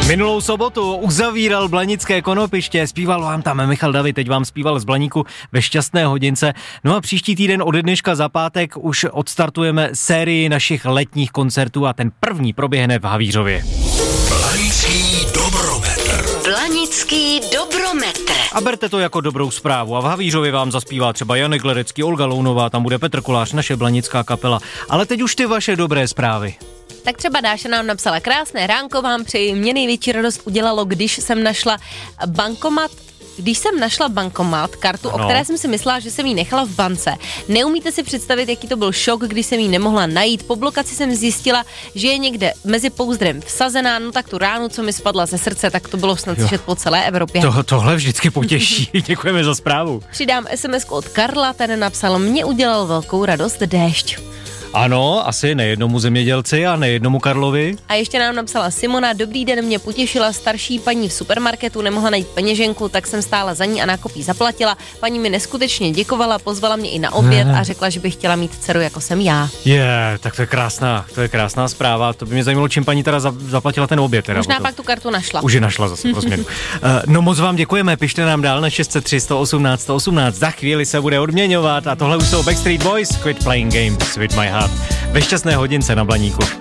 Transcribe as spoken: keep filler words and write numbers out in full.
Minulou sobotu uzavíral blanické konopiště, zpíval vám tam Michal David, teď vám zpíval z Blaníku ve Šťastné hodince. No a příští týden od dneška za pátek už odstartujeme sérii našich letních koncertů a ten první proběhne v Havířově. Blanický dobrometr. Blanický dobrometr. A berte to jako dobrou zprávu. A v Havířově vám zaspívá třeba Janek Ledecký, Olga Lounová, tam bude Petr Kolář, naše blanická kapela. Ale teď už ty vaše dobré zprávy. Tak třeba Dáša nám napsala: krásné ránko vám přeji, mě největší radost udělalo, když jsem našla bankomat, když jsem našla bankomat, kartu, ano. o které jsem si myslela, že jsem ji nechala v bance. Neumíte si představit, jaký to byl šok, když jsem ji nemohla najít. Po blokaci jsem zjistila, že je někde mezi pouzdrem vsazená, no tak tu ránu, co mi spadla ze srdce, tak to bylo snad slyšet po celé Evropě. To, tohle vždycky potěší, děkujeme za zprávu. Přidám es em esku od Karla, ten napsal: mě udělal velkou radost déšť. Ano, asi nejednomu zemědělci a nejednomu Karlovi. A ještě nám napsala Simona: dobrý den, mě potěšila starší paní v supermarketu, nemohla najít peněženku, tak jsem stála za ní a nákup jí zaplatila. Paní mi neskutečně děkovala, pozvala mě i na oběd a řekla, že by chtěla mít dceru jako jsem já. Je, yeah, tak to je krásná, to je krásná zpráva. To by mě zajímalo, čím paní teda zaplatila ten oběd. Teda, Možná to... pak tu kartu našla. Už ji našla zase pro změnu. uh, no moc vám děkujeme, pište nám dál na šest set tři, sto osmnáct, sto osmnáct. Za chvíli se bude odměňovat a tohle už jsou Backstreet Boys, Quit Playing Games with My Heart. Ve Šťastné hodince na Blaníku.